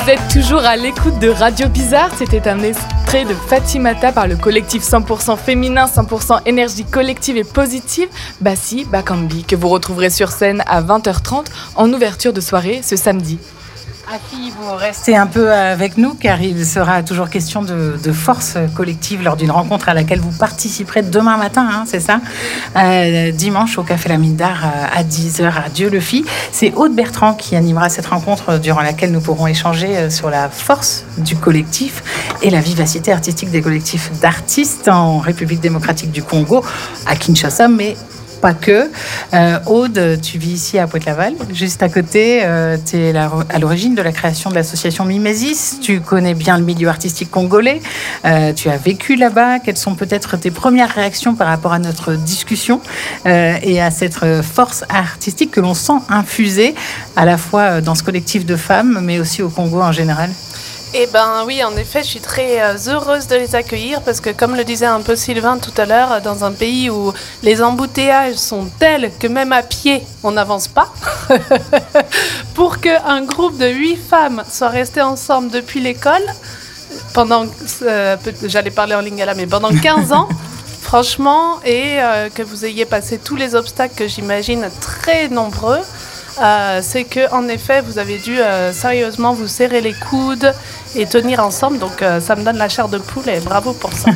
Vous êtes toujours à l'écoute de Radio Bizarre. C'était un extrait de Fatimata par le collectif 100% féminin, 100% énergie collective et positive, Bassi Bakambi, que vous retrouverez sur scène à 20h30 en ouverture de soirée ce samedi. Afi, vous restez un peu avec nous car il sera toujours question de force collective lors d'une rencontre à laquelle vous participerez demain matin, c'est ça, dimanche au Café La Mine d'Art à 10h à Dieu-le-Fit. C'est Aude Bertrand qui animera cette rencontre durant laquelle nous pourrons échanger sur la force du collectif et la vivacité artistique des collectifs d'artistes en République démocratique du Congo, à Kinshasa, mais pas que. Aude, tu vis ici à Pointe-Laval, juste à côté. Tu es à l'origine de la création de l'association Mimesis. Tu connais bien le milieu artistique congolais. Tu as vécu là-bas. Quelles sont peut-être tes premières réactions par rapport à notre discussion et à cette force artistique que l'on sent infusée à la fois dans ce collectif de femmes, mais aussi au Congo en général? Eh ben oui, en effet, je suis très heureuse de les accueillir parce que, comme le disait un peu Sylvain tout à l'heure, dans un pays où les embouteillages sont tels que même à pied, on n'avance pas, pour qu'un groupe de 8 femmes soit resté ensemble depuis l'école, pendant, j'allais parler en lingala, mais pendant 15 ans, franchement, et que vous ayez passé tous les obstacles que j'imagine très nombreux, c'est que en effet vous avez dû sérieusement vous serrer les coudes et tenir ensemble, donc ça me donne la chair de poule et bravo pour ça.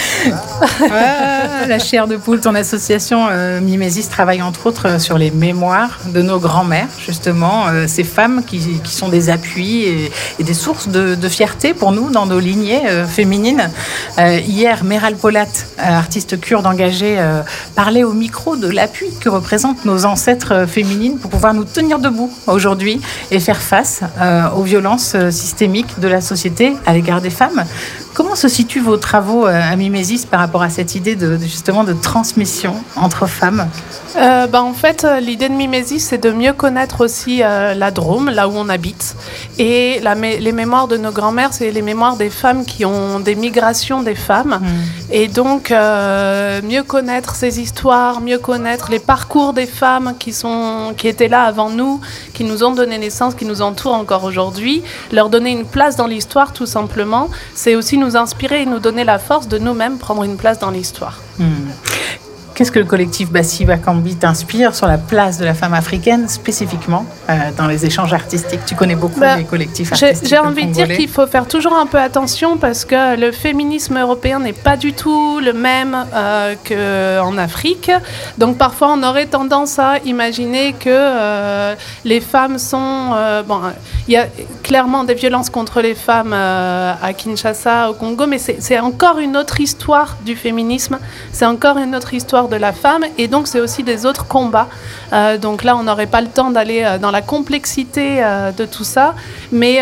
La chair de poule. Ton association Mimesis travaille entre autres sur les mémoires de nos grands-mères, justement, ces femmes qui sont des appuis et des sources de fierté pour nous dans nos lignées féminines. Hier, Meral Polat, artiste kurde engagée, parlait au micro de l'appui que représentent nos ancêtres féminines pour pouvoir nous tenir debout aujourd'hui et faire face aux violences systémiques de la société à l'égard des femmes. Comment se situent vos travaux à Mimesis par rapport à cette idée justement de transmission entre femmes? En fait, l'idée de Mimesis, c'est de mieux connaître aussi la Drôme, là où on habite. Et les mémoires de nos grands-mères, c'est les mémoires des femmes qui ont des migrations des femmes. Et donc, mieux connaître ces histoires, mieux connaître les parcours des femmes qui étaient là avant nous, qui nous ont donné naissance, qui nous entourent encore aujourd'hui. Leur donner une place dans l'histoire, tout simplement. C'est aussi nous inspirer et nous donner la force de nous-mêmes prendre une place dans l'histoire. Qu'est-ce que le collectif Bassi Bakambi t'inspire sur la place de la femme africaine spécifiquement dans les échanges artistiques? Tu connais beaucoup les collectifs artistiques. J'ai envie de dire qu'il faut faire toujours un peu attention parce que le féminisme européen n'est pas du tout le même qu'en Afrique. Donc parfois on aurait tendance à imaginer que les femmes sont... il y a clairement des violences contre les femmes à Kinshasa, au Congo, mais c'est encore une autre histoire du féminisme. C'est encore une autre histoire de la femme, et donc c'est aussi des autres combats. Donc là, on n'aurait pas le temps d'aller dans la complexité de tout ça, mais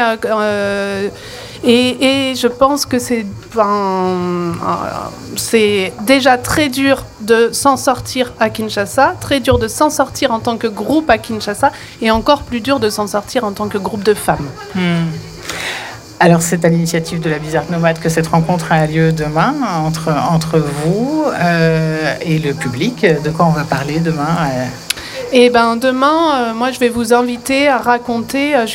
et je pense que c'est déjà très dur de s'en sortir à Kinshasa, très dur de s'en sortir en tant que groupe à Kinshasa, et encore plus dur de s'en sortir en tant que groupe de femmes. Alors, c'est à l'initiative de la Bizarre Nomade que cette rencontre a lieu demain entre vous et le public. De quoi on va parler demain? Demain, moi, je vais vous inviter à raconter